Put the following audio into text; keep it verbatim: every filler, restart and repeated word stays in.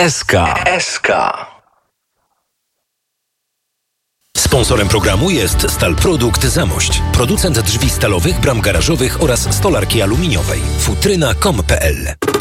S K. S K. Sponsorem programu jest Stalprodukt Zamość, producent drzwi stalowych, bram garażowych oraz stolarki aluminiowej. futryna kropka com kropka pe el.